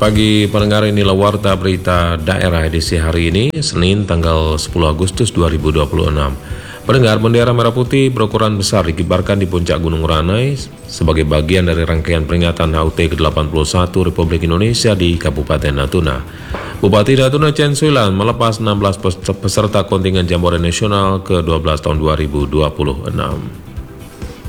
Pagi pendengar, inilah warta berita daerah edisi hari ini, Senin tanggal 10 Agustus 2026. Pendengar, bendera merah putih berukuran besar dikibarkan di puncak Gunung Ranai sebagai bagian dari rangkaian peringatan HUT ke-81 Republik Indonesia di Kabupaten Natuna. Bupati Natuna Chen Suilan melepas 16 peserta kontingen Jambore Nasional ke-12 tahun 2026.